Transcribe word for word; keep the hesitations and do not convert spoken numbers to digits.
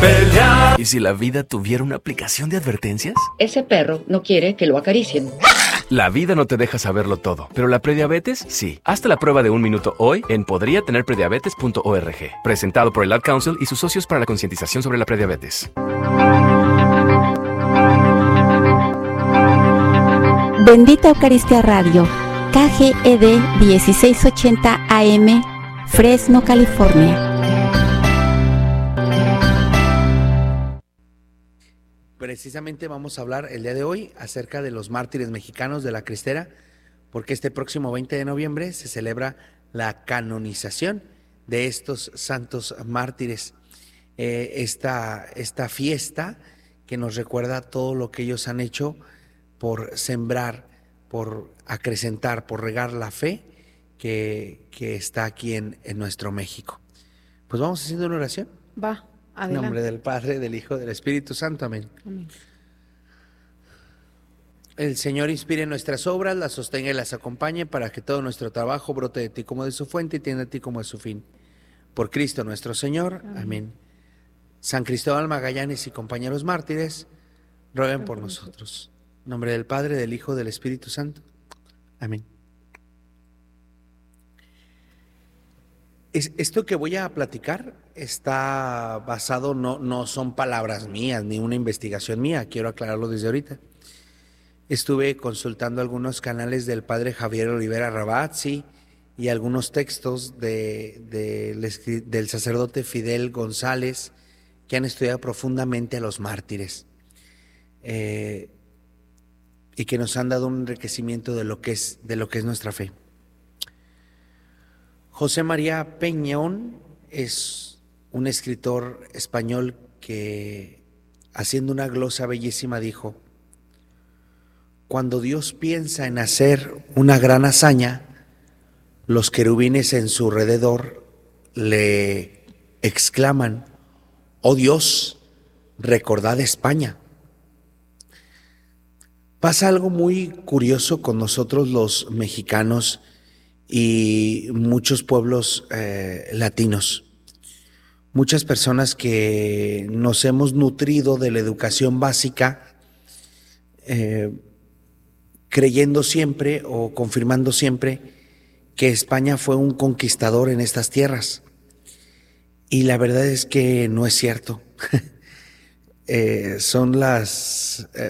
Pelear. ¿Y si la vida tuviera una aplicación de advertencias? Ese perro no quiere que lo acaricien. La vida no te deja saberlo todo, pero la prediabetes sí. Hazte la prueba de un minuto hoy en podría tener prediabetes punto org. Presentado por el Ad Council y sus socios para la concientización sobre la prediabetes. Bendita Eucaristía Radio, K G E D dieciséis ochenta A M, Fresno, California. Precisamente vamos a hablar el día de hoy acerca de los mártires mexicanos de la Cristera, porque este próximo veinte de noviembre se celebra la canonización de estos santos mártires. Eh, esta, esta fiesta que nos recuerda todo lo que ellos han hecho por sembrar, por acrecentar, por regar la fe que, que está aquí en, en nuestro México. Pues vamos haciendo una oración. Va, adelante. En nombre del Padre, del Hijo, del Espíritu Santo. Amén. Amén. El Señor inspire nuestras obras, las sostenga y las acompañe para que todo nuestro trabajo brote de ti como de su fuente y tienda a ti como de su fin. Por Cristo nuestro Señor. Amén. Amén. San Cristóbal Magallanes y compañeros mártires, rueguen por nosotros. En nombre del Padre, del Hijo, del Espíritu Santo. Amén. Es, esto que voy a platicar está basado, no, no son palabras mías, ni una investigación mía, quiero aclararlo desde ahorita. Estuve consultando algunos canales del padre Javier Olivera Rabazzi y algunos textos de, de, del sacerdote Fidel González, que han estudiado profundamente a los mártires eh, y que nos han dado un enriquecimiento de lo que es, de lo que es nuestra fe. José María Peñón es un escritor español que, haciendo una glosa bellísima, dijo: cuando Dios piensa en hacer una gran hazaña, los querubines en su alrededor le exclaman: oh Dios, recordad España. Pasa algo muy curioso con nosotros los mexicanos y muchos pueblos eh, latinos. Muchas personas que nos hemos nutrido de la educación básica, eh, creyendo siempre o confirmando siempre que España fue un conquistador en estas tierras. Y la verdad es que no es cierto. eh, son las... Eh,